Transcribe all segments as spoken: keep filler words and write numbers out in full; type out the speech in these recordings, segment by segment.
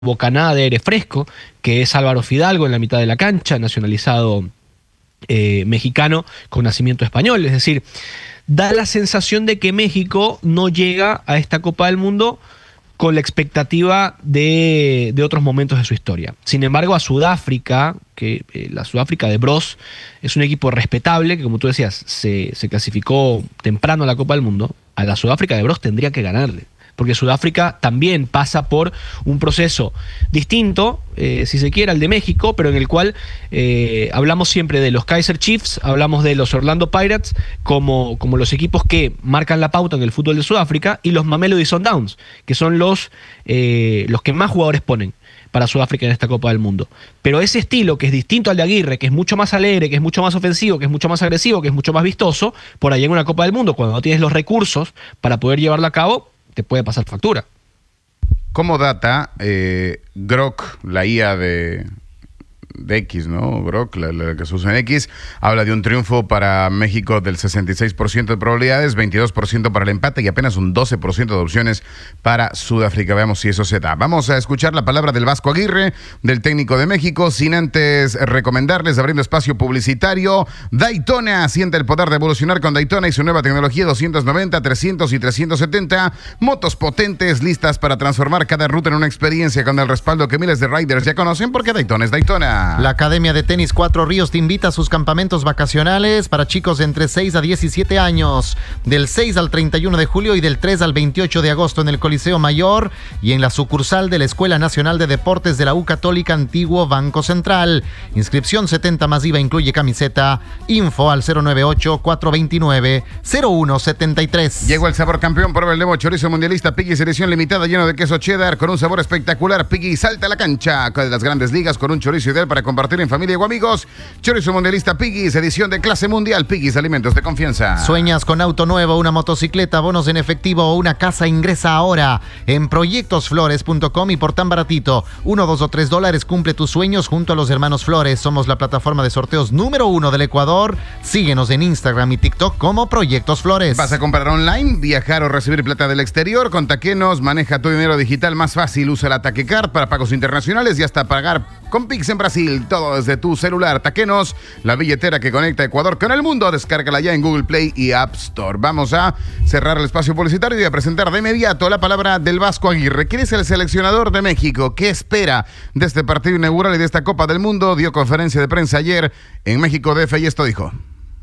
bocanada de aire fresco, que es Álvaro Fidalgo en la mitad de la cancha, nacionalizado eh, mexicano con nacimiento español. Es decir, da la sensación de que México no llega a esta Copa del Mundo con la expectativa de, de otros momentos de su historia. Sin embargo, a Sudáfrica, que eh, la Sudáfrica de Bros es un equipo respetable, que como tú decías, se, se clasificó temprano a la Copa del Mundo, a la Sudáfrica de Bros tendría que ganarle. Porque Sudáfrica también pasa por un proceso distinto, eh, si se quiere, al de México, pero en el cual eh, hablamos siempre de los Kaiser Chiefs, hablamos de los Orlando Pirates como, como los equipos que marcan la pauta en el fútbol de Sudáfrica, y los Mamelodi Sundowns, que son los, eh, los que más jugadores ponen para Sudáfrica en esta Copa del Mundo. Pero ese estilo, que es distinto al de Aguirre, que es mucho más alegre, que es mucho más ofensivo, que es mucho más agresivo, que es mucho más vistoso, por ahí en una Copa del Mundo, cuando no tienes los recursos para poder llevarla a cabo, te puede pasar factura. ¿Cómo data eh, Grok, la I A de, de X, ¿no? Grok, la, la que se usa en X, habla de un triunfo para México del sesenta y seis por ciento de probabilidades, veintidós por ciento para el empate y apenas un doce por ciento de opciones para Sudáfrica. Veamos si eso se da. Vamos a escuchar la palabra del Vasco Aguirre, del técnico de México, sin antes recomendarles, abriendo espacio publicitario, Daytona. Siente el poder de evolucionar con Daytona y su nueva tecnología doscientos noventa, trescientos y trescientos setenta. Motos potentes, listas para transformar cada ruta en una experiencia, con el respaldo que miles de riders ya conocen, porque Daytona es Daytona. La Academia de Tenis Cuatro Ríos te invita a sus campamentos vacacionales para chicos de entre seis a diecisiete años, del seis al treinta y uno de julio y del tres al veintiocho de agosto en el Coliseo Mayor y en la sucursal de la Escuela Nacional de Deportes de la U Católica Antiguo Banco Central. Inscripción setenta más I V A, incluye camiseta. Info al cero nueve ocho, cuatro dos nueve, cero uno siete tres. Llegó el sabor campeón. Prueba el nuevo chorizo mundialista Piggy, edición limitada, lleno de queso cheddar, con un sabor espectacular. Piggy salta a la cancha de las grandes ligas con un chorizo ideal para compartir en familia o amigos. Chorizo mundialista Piggy's, edición de clase mundial. Piggy's, alimentos de confianza. ¿Sueñas con auto nuevo, una motocicleta, bonos en efectivo o una casa? Ingresa ahora en proyectos flores punto com y por tan baratito, uno, dos o tres dólares, cumple tus sueños junto a los hermanos Flores. Somos la plataforma de sorteos número uno del Ecuador. Síguenos en Instagram y TikTok como Proyectos Flores. ¿Vas a comprar online, viajar o recibir plata del exterior? Con Taquenos, maneja tu dinero digital más fácil. Usa la Taquecard para pagos internacionales y hasta pagar con Pix en Brasil. Todo desde tu celular. Taquenos, la billetera que conecta Ecuador con el mundo. Descárgala ya en Google Play y App Store. Vamos a cerrar el espacio publicitario y a presentar de inmediato la palabra del Vasco Aguirre. ¿Quién es el seleccionador de México? ¿Qué espera de este partido inaugural y de esta Copa del Mundo? Dio conferencia de prensa ayer en México D F y esto dijo.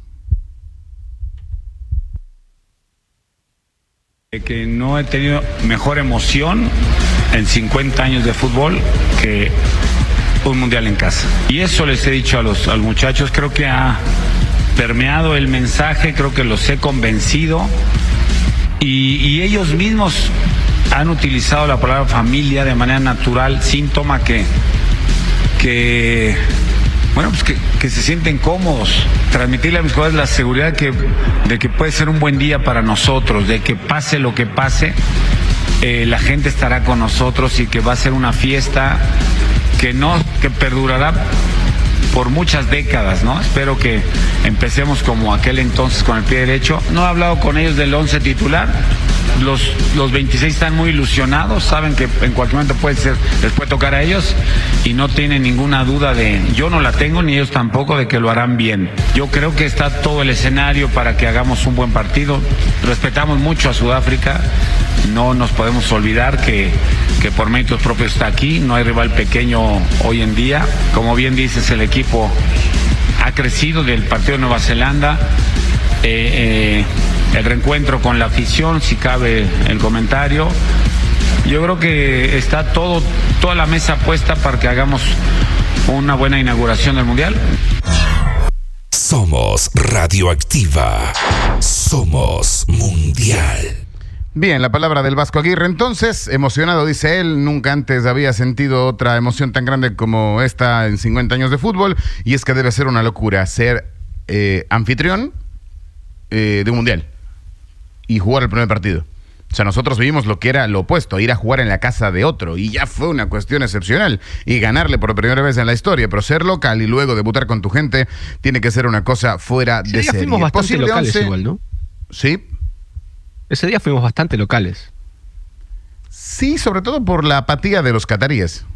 Que no he tenido mejor emoción en cincuenta años de fútbol que un mundial en casa. Y eso les he dicho a los, a los muchachos, creo que ha permeado el mensaje, creo que los he convencido y, y ellos mismos han utilizado la palabra familia de manera natural, síntoma que, que bueno, pues que, que se sienten cómodos. Transmitirle a mis jugadores la seguridad que, de que puede ser un buen día para nosotros, de que pase lo que pase, eh, la gente estará con nosotros y que va a ser una fiesta que no, que perdurará por muchas décadas, ¿no? Espero que empecemos como aquel entonces con el pie derecho. No he hablado con ellos del once titular. Los, los veintiséis están muy ilusionados, saben que en cualquier momento puede ser, les puede tocar a ellos y no tienen ninguna duda de, yo no la tengo ni ellos tampoco, de que lo harán bien. Yo creo que está todo el escenario para que hagamos un buen partido. Respetamos mucho a Sudáfrica, no nos podemos olvidar que, que por méritos propios está aquí, no hay rival pequeño hoy en día. Como bien dices, el equipo ha crecido del partido de Nueva Zelanda. Eh, eh, el reencuentro con la afición, si cabe el comentario. Yo creo que está todo, toda la mesa puesta para que hagamos una buena inauguración del Mundial. Somos Radioactiva. Somos Mundial. Bien, la palabra del Vasco Aguirre. Entonces, emocionado, dice él, nunca antes había sentido otra emoción tan grande como esta en cincuenta años de fútbol, y es que debe ser una locura ser eh, anfitrión eh, de un mundial y jugar el primer partido. O sea, nosotros vivimos lo que era lo opuesto, ir a jugar en la casa de otro, y ya fue una cuestión excepcional, y ganarle por primera vez en la historia, pero ser local y luego debutar con tu gente tiene que ser una cosa fuera sí, de ya serie. Fuimos bastante Posible locales once, igual, ¿no? Sí. Ese día fuimos bastante locales. Sí, sobre todo por la apatía de los cataríes.